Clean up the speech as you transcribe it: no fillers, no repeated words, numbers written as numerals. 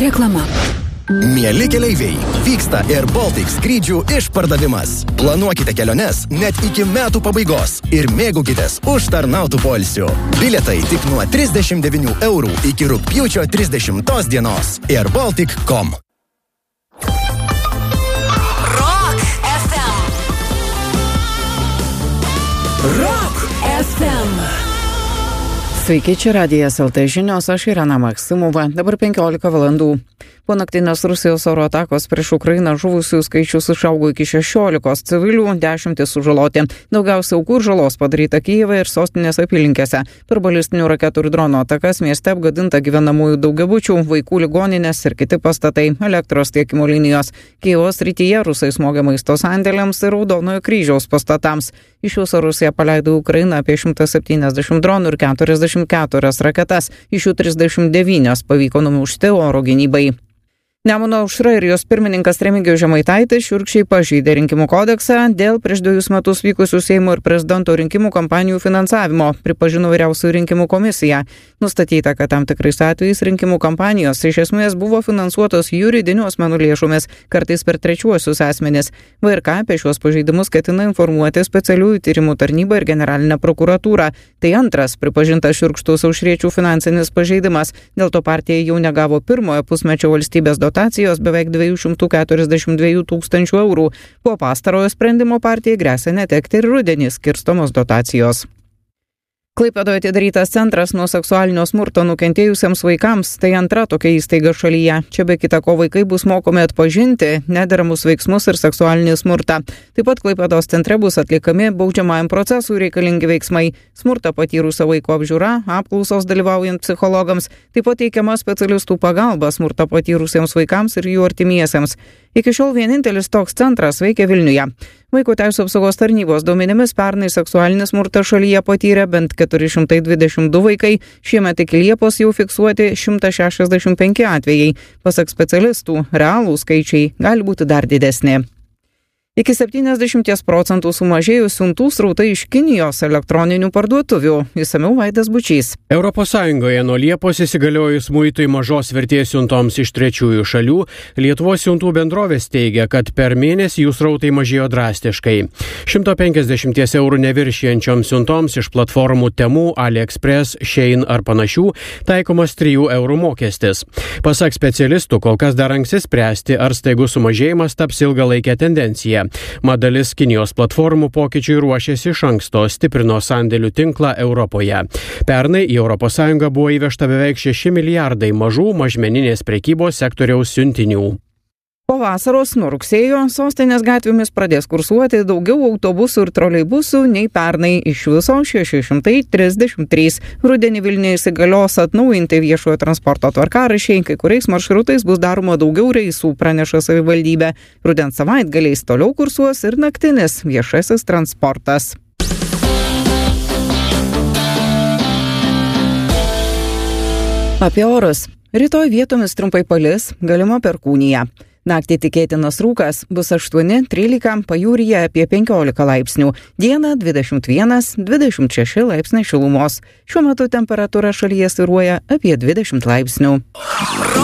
Reklama. Mieli keleiviai, vyksta Air Baltic skrydžių išpardavimas. Planuokite keliones net iki metų pabaigos ir mėgaukitės užtarnautų poilsių. Bilietai tik nuo 39 eurų iki rugpjūčio 30 dienos. airbaltic.com. Rock FM. Rock FM. Sveiki, čia Radijas LT žinios, aš Irena Maksimova, dabar 15 valandų. Po naktinės Rusijos oro atakos prieš Ukrainą žuvusių skaičius išaugo iki 16 civilių, 10 sužaloti. Daugiausia aukų ir žalos padaryta Kijeve ir sostinės apylinkėse. Per balistinių raketų ir drono atakas mieste apgadinta gyvenamųjų daugiabučių, vaikų ligoninės ir kiti pastatai, elektros tiekimo linijos. Kijevo srityje rusai smogė maisto sandėliams ir Raudonojo kryžiaus pastatams. Iš viso Rusija paleido Ukrainą apie 170 dronų ir 44 raketas, iš jų 39 pavyko numušti oro gynybai. Nemuno aušra ir jos pirmininkas Remigijus Žemaitaitis šiurkščiai pažeidė rinkimų kodeksą dėl prieš 2 metus vykusių Seimo ir prezidento rinkimų kampanijų finansavimo, pripažino Vyriausioji rinkimų komisija. Nustatyta, kad tam tikrais atvejais rinkimų kampanijos iš esmės buvo finansuotos juridinių asmenų lėšomis, kartais per trečiuosius asmenis. VRK apie šiuos pažeidimus ketina informuoti specialiųjų tyrimų tarnybą ir generalinę prokuratūrą. Tai antras pripažintas šiurkštus aušriečių finansinis pažeidimas. Dėl to partija jau negavo pirmojo pusmečio valstybės dotacijos beveik 242 tūkstančių eurų. Po pastarojo sprendimo partijai gresia netekti ir rudenį skirstomos dotacijos. Klaipėdoje atidarytas centras nuo seksualinio smurto nukentėjusiems vaikams. Tai antra tokia įstaiga šalyje. Čia be kita ko vaikai bus mokomi atpažinti nederamus veiksmus ir seksualinį smurtą. Taip pat Klaipėdos centre bus atliekami baudžiamajam procesui reikalingi veiksmai. Smurtą patyrusio vaiko apžiūra, apklausos dalyvaujant psichologams, taip pat teikiama specialistų pagalba smurtą patyrusiems vaikams ir jų artimiesiems. Iki šiol vienintelis toks centras veikia Vilniuje. Vaiko teisių apsaugos tarnybos duomenimis pernai seksualinį smurtą šalyje patyrė bent 422 vaikai, šiemet iki Liepos jau fiksuoti 165 atvejai. Pasak specialistų, realūs skaičiai gali būti dar didesni. Iki 70% sumažėjo siuntų srautai iš Kinijos elektroninių parduotuvių. Išsamiau Vaidas Bučys. ES nuo Liepos įsigaliojus muitui mažos vertės siuntoms iš trečiųjų šalių, Lietuvos siuntų bendrovės teigia, kad per mėnesį jų srautai mažėjo drastiškai. 150 eurų neviršijančioms siuntoms iš platformų Temu, AliExpress, Shein ar panašių taikomas 3 eurų mokestis. Pasak specialistų, kol kas dar anksti spręsti, ar staigus sumažėjimas taps ilgalaikė tendencija. Mat dalis Kinijos platformų pokyčiui ruošiasi iš anksto, stiprino sandėlių tinklą Europoje. Pernai į ES buvo įvežta beveik 6 milijardai mažų mažmeninės prekybos sektoriaus siuntinių. Po vasaros nuo rugsėjo sostinės gatvėmis pradės kursuoti daugiau autobusų ir troleibusų nei pernai, iš viso 633. Rudenį Vilniuje įsigalios atnaujinti viešojo transporto tvarkaraščiai, kai kuriais maršrutais bus daroma daugiau reisų, praneša savivaldybė. Rudens savaitgaliais toliau kursuos ir naktinis viešasis transportas. Apie orus. Rytoj vietomis trumpai palis, galima perkūnija. Naktį tikėtinas rūkas bus 8-13, pajūryje apie 15 laipsnių. Dieną 21-26 laipsniai šilumos. Šiuo metu temperatūra šalyje svyruoja apie 20 laipsnių.